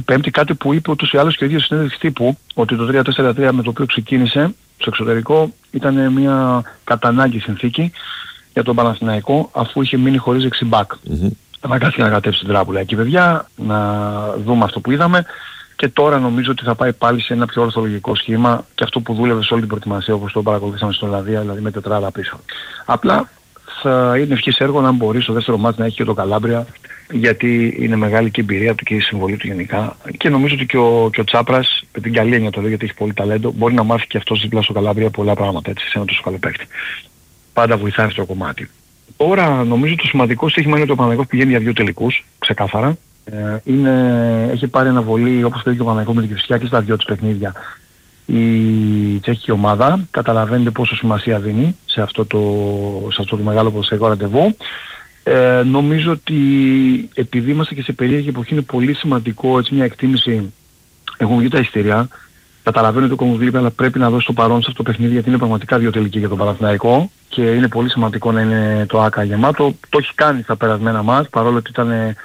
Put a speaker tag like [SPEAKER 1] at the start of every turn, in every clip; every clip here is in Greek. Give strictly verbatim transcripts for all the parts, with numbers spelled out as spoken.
[SPEAKER 1] Πέμπτη, κάτι που είπε ούτως ή άλλως και ο ίδιος συνέντευξη τύπου, ότι το τρία τέσσερα τρία με το οποίο ξεκίνησε στο εξωτερικό ήταν μια κατανάγκη συνθήκη για τον Παναθηναϊκό, αφού είχε μείνει χωρίς δεξιμπάκ. Mm-hmm. Αναγκάστηκε να κατέψει την τράπουλα εκεί, παιδιά, να δούμε αυτό που είδαμε. Και τώρα νομίζω ότι θα πάει πάλι σε ένα πιο ορθολογικό σχήμα και αυτό που δούλευε σε όλη την προετοιμασία, όπως το παρακολουθήσαμε στην Ολλανδία, δηλαδή με τετράδα πίσω. Απλά θα είναι ευχής έργο να μπορεί στο δεύτερο μάτς να έχει και το Καλάμπρια, γιατί είναι μεγάλη και η εμπειρία του και η συμβολή του γενικά. Και νομίζω ότι και ο, και ο Τσάπρας, με την καλή έννοια το λέω γιατί έχει πολύ ταλέντο, μπορεί να μάθει και αυτός δίπλα στο Καλάμπρια πολλά πράγματα, έτσι, σε ένα τόσο καλό παίκτη. Πάντα βοηθάει στο κομμάτι. Τώρα νομίζω το σημαντικό στοίχημα είναι ότι ο Παναθηναϊκός πηγαίνει για δύο τελικούς, ξεκάθαρα. Ε, είναι, έχει πάρει αναβολή, όπως το είπε και ο Παναθηναϊκός με την Κηφισιά, και στα δυο της παιχνίδια η τσέχικη ομάδα. Καταλαβαίνετε πόσο σημασία δίνει σε αυτό το, σε αυτό το μεγάλο ποδοσφαιρικό ραντεβού. Ε, νομίζω ότι επειδή είμαστε και σε περίεργη εποχή, είναι πολύ σημαντικό, έτσι, μια εκτίμηση. Έχουν βγει τα εισιτήρια. Καταλαβαίνω ότι ο Κομβουλίπη, αλλά πρέπει να δώσει το παρόν σε αυτό το παιχνίδι, γιατί είναι πραγματικά δύο τελική για τον Παναθηναϊκό και είναι πολύ σημαντικό να είναι το ΆΚΑ γεμάτο. Το έχει κάνει στα περασμένα μας, παρόλο ότι ήταν ε,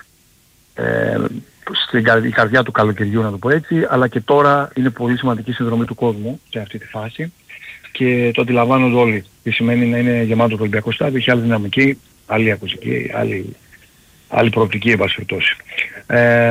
[SPEAKER 1] στην καρδιά, η καρδιά του καλοκαιριού, να το πω έτσι, αλλά και τώρα είναι πολύ σημαντική συνδρομή του κόσμου σε αυτή τη φάση και το αντιλαμβάνονται όλοι. Τι σημαίνει να είναι γεμάτο το Ολυμπιακό στάδιο, έχει άλλη δυναμική, άλλη ακουστική, άλλη, άλλη προοπτική, εν πάση περιπτώσει. Ε,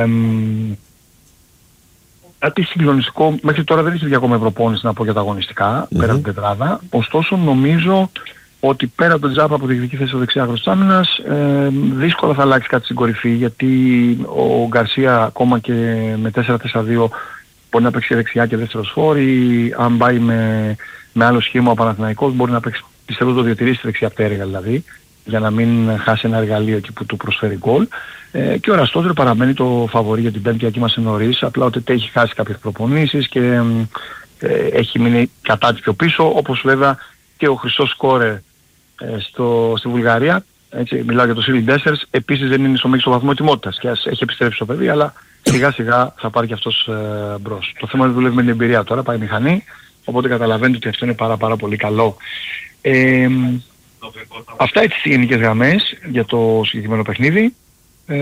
[SPEAKER 1] Κάτι συγκλονιστικό, μέχρι τώρα δεν έχει βγει ακόμα προπόνηση να πω για τα αγωνιστικά, mm-hmm. πέρα από την τετράδα. Ωστόσο νομίζω ότι πέρα από τον Τζάπα από τη διεκδική θέση του δεξιά άκρος της άμυνας, ε, δύσκολα θα αλλάξει κάτι στην κορυφή, γιατί ο Γκαρσία ακόμα και με τέσσερα τέσσερα δύο μπορεί να παίξει δεξιά και δεύτερος φόρ, αν πάει με, με άλλο σχήμα ο Παναθηναϊκός μπορεί να παίξει, πιστεύω το διατηρήσει δεξιά πτέρυγα δηλαδή, για να μην χάσει ένα εργαλείο εκεί που του προσφέρει γκολ. Ε, και ο Ραστόδρυ παραμένει το φαβορί για την Πέμπτη, εκεί είμαστε νωρίς, απλά ότι έχει χάσει κάποιες προπονήσεις και ε, έχει μείνει κατά της πιο πίσω, όπως βέβαια και ο Χριστός Σκόρε ε, στο, στη Βουλγαρία, έτσι, μιλάω για το Σίλιν Ντέσσερς, επίσης δεν είναι στο μέγιστο βαθμό ετοιμότητας και ας έχει επιστρέψει στο παιδί, αλλά σιγά σιγά θα πάρει και αυτός ε, μπρος. Το θέμα είναι δουλεύει με την εμπειρία τώρα, πάει μηχανή, οπότε καταλαβαίνετε ότι αυτό είναι πάρα πάρα πολύ καλό. Ε, αυτά έτσι στις γενικές γραμμές για το συγκεκριμένο παιχνίδι. Ε,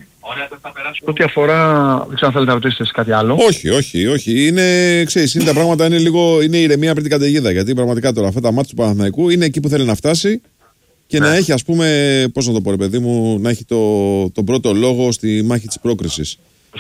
[SPEAKER 1] ό,τι αφορά, δεν ξέρω αν θέλετε να ρωτήσετε κάτι άλλο.
[SPEAKER 2] Όχι, όχι, όχι. Είναι, ξέρεις, είναι τα πράγματα είναι λίγο, είναι ηρεμία πριν την καταιγίδα. Γιατί πραγματικά τώρα αυτά τα μάτια του Παναθηναϊκού είναι εκεί που θέλει να φτάσει και ναι. να έχει, ας πούμε, πώς να το πω ρε παιδί μου, να έχει το, τον πρώτο λόγο στη μάχη της πρόκρισης.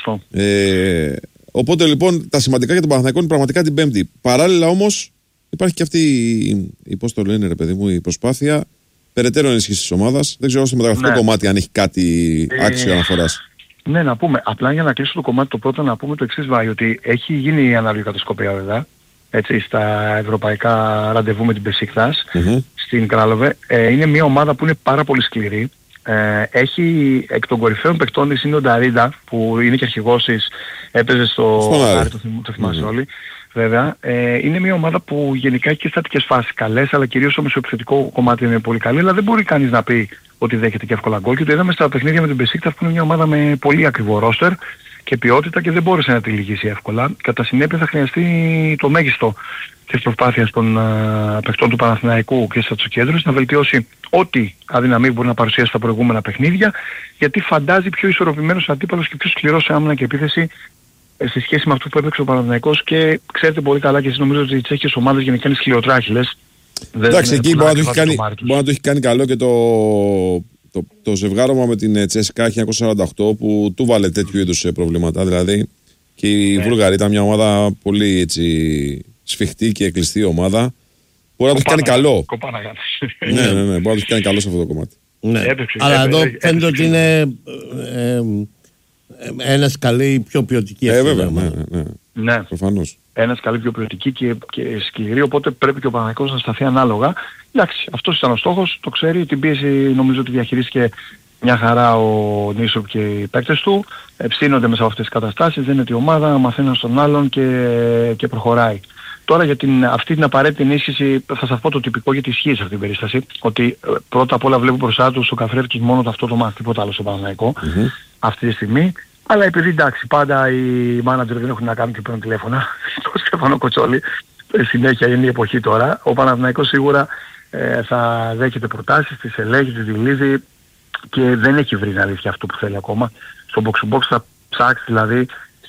[SPEAKER 2] Ε, οπότε λοιπόν τα σημαντικά για τον Παναθηναϊκό είναι πραγματικά την Πέμπτη. Παράλληλα όμως υπάρχει και αυτή η, πώς το λένε ρε παιδί μου, η προσπάθεια περαιτέρω ενίσχυση της ομάδας. Δεν ξέρω στο μεταγραφικό ναι. κομμάτι αν έχει κάτι άξιο αναφοράς.
[SPEAKER 1] Ναι, να πούμε. Απλά για να κλείσω το κομμάτι το πρώτο, να πούμε το εξής, Βάη, ότι έχει γίνει η αναλογικατοσκοπία βέβαια, έτσι, στα ευρωπαϊκά ραντεβού με την Μπεσίκτας, mm-hmm. στην Κράλοβε. Ε, είναι μια ομάδα που είναι πάρα πολύ σκληρή. Ε, έχει εκ των κορυφαίων παικτών της είναι ο Νταρίντα, που είναι και αρχηγός της, έπαιζε στο Άρη, το, το θυμάσαι mm-hmm. όλοι. Βέβαια, ε, είναι μια ομάδα που γενικά έχει και στατικές φάσεις καλές, αλλά κυρίως το μεσοεπιθετικό κομμάτι είναι πολύ καλή, αλλά δεν μπορεί κανείς να πει ότι δέχεται και εύκολα γκολ. Και το είδαμε στα παιχνίδια με την Μπεσίκτας, που είναι μια ομάδα με πολύ ακριβό ρόστερ και ποιότητα και δεν μπόρεσε να τη λυγίσει εύκολα. Κατά συνέπεια θα χρειαστεί το μέγιστο της προσπάθειας των uh, παιχτών του Παναθηναϊκού και στο κέντρο να βελτιώσει ό,τι αδυναμία μπορεί να παρουσιάσει στα προηγούμενα παιχνίδια, γιατί φαντάζει πιο ισορροπημένος αντίπαλος και πιο σκληρός σε άμυνα και επίθεση σε σχέση με αυτό που έπαιξε ο Παναθηναϊκός. Και ξέρετε πολύ καλά και εσείς, νομίζω ότι οι τσέχικες ομάδες γενικά είναι σκληροτράχυλες.
[SPEAKER 2] Εντάξει, εκεί μπορεί να, κάνει, μπορεί να το έχει κάνει καλό και το, το, το ζευγάρωμα με την Τσέσκα χίλια εννιακόσια σαράντα οκτώ που του βάλε τέτοιου είδους προβλήματα. Δηλαδή και η ναι. Βουλγαρία ήταν μια ομάδα πολύ έτσι, σφιχτή και κλειστή ομάδα. Μπορεί να το έχει κάνει καλό. ναι, ναι, ναι, μπορεί να το έχει κάνει καλό σε αυτό το κομμάτι.
[SPEAKER 3] Ναι. Έπαιξε, αλλά εδώ φαίνεται ότι είναι ε, ε, ένα καλή πιο ποιοτική
[SPEAKER 2] ε, βέβαια, ναι, ναι,
[SPEAKER 1] ναι.
[SPEAKER 2] Προφανώς.
[SPEAKER 1] Ένας καλή πιο ποιοτική και, και σκληρή, οπότε πρέπει και ο Παναθηναϊκός να σταθεί ανάλογα. Εντάξει, αυτός ήταν ο στόχος, το ξέρει, την πίεση νομίζω ότι διαχειρίστηκε μια χαρά ο Νίσοπ και οι παίκτες του, ψήνονται μέσα από αυτές τις καταστάσεις, δεν είναι η ομάδα, μαθαίνει στον άλλον και, και προχωράει. Τώρα για την, αυτή την απαραίτητη ενίσχυση θα σας πω το τυπικό, γιατί ισχύει σε αυτή την περίσταση, ότι πρώτα απ' όλα βλέπω μπροστά του ο Καφρέφκης μόνο αυτό το μάθει, τίποτα άλλο στο Παναθηναϊκό mm-hmm. αυτή τη στιγμή. Αλλά επειδή εντάξει πάντα οι μάνατζερ δεν έχουν να κάνουν και παίρνουν τηλέφωνα στο Στέφανο Κοτσόλη, συνέχεια είναι η εποχή τώρα, ο Παναθηναϊκός σίγουρα ε, θα δέχεται προτάσεις, τις ελέγχει, τις δηλίζει και δεν έχει βρει αλήθεια αυτό που θέλει ακόμα. Στο box to box θα ψάξει δηλαδή